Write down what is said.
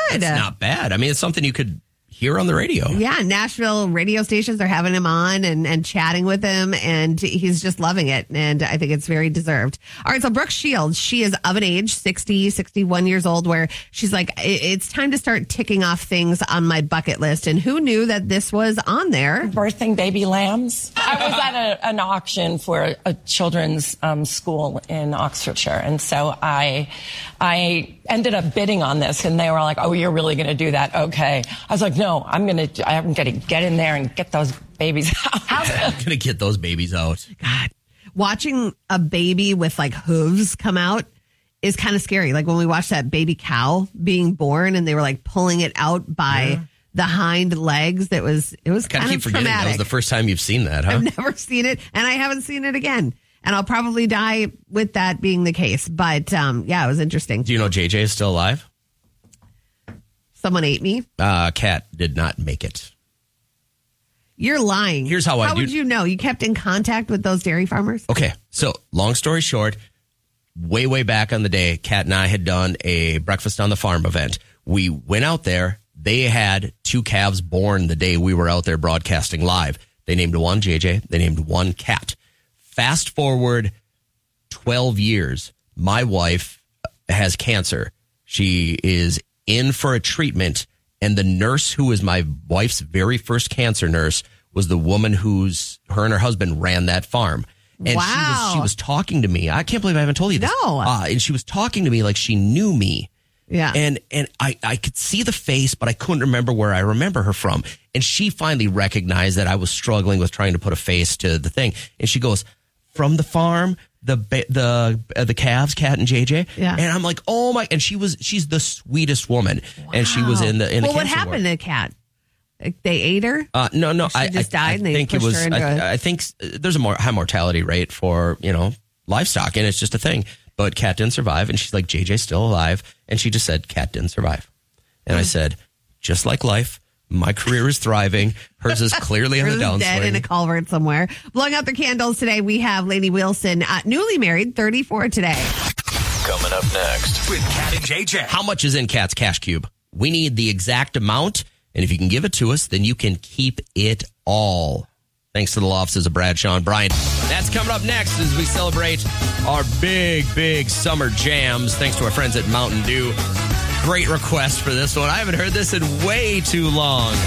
good. It's not bad. I mean, it's something you could hear on the radio. Yeah, Nashville radio stations are having him on and chatting with him, and he's just loving it. And I think it's very deserved. All right, so Brooke Shields, she is of an age, 60, 61 years old, where she's like, it's time to start ticking off things on my bucket list. And who knew that this was on there? Birthing baby lambs. I was at an auction for a children's school in Oxfordshire, and so I ended up bidding on this, and they were like, "Oh, you're really going to do that? Okay." I was like, "No, I'm going to get in there and get those babies out." I'm going to get those babies out. God, watching a baby with like hooves come out is kind of scary. Like when we watched that baby cow being born, and they were like pulling it out by the hind legs. It was kind of forgetting traumatic. that was the first time you've seen that, huh? I've never seen it, and I haven't seen it again. And I'll probably die with that being the case. But yeah, it was interesting. Do you know JJ is still alive? Someone ate me. Cat did not make it. You're lying. Here's how I do. How would you know? You kept in contact with those dairy farmers? Okay, so long story short, way back on the day, Kat and I had done a Breakfast on the Farm event. We went out there. They had 2 calves born the day we were out there broadcasting live. They named one JJ. They named one Cat. Fast forward 12 years, my wife has cancer. She is in for a treatment, and the nurse who was my wife's very first cancer nurse was the woman her and her husband ran that farm. And wow. she was talking to me. I can't believe I haven't told you this. No. And she was talking to me like she knew me. Yeah. And I could see the face, but I couldn't remember where I remember her from. And she finally recognized that I was struggling with trying to put a face to the thing. And she goes, "From the farm, the calves, Cat and JJ." Yeah. And I'm like, "Oh my!" And she's the sweetest woman. Wow. And she was in the well, cancer what happened to Cat? They ate her? No. She just died. And they think pushed it was. her into I think there's a high mortality rate for livestock, and it's just a thing. But Cat didn't survive, and she's like, "JJ's still alive," and she just said, "Cat didn't survive," and I said, "Just like life. My career is thriving. Hers is clearly on the downswing." Dead in a culvert somewhere. Blowing out their candles today, we have Lainey Wilson, newly married, 34 today. Coming up next with Cat and JJ. How much is in Cat's cash cube? We need the exact amount, and if you can give it to us, then you can keep it all. Thanks to the law offices of Bradshaw and Bryant. That's coming up next as we celebrate our big summer jams. Thanks to our friends at Mountain Dew. Great request for this one. I haven't heard this in way too long.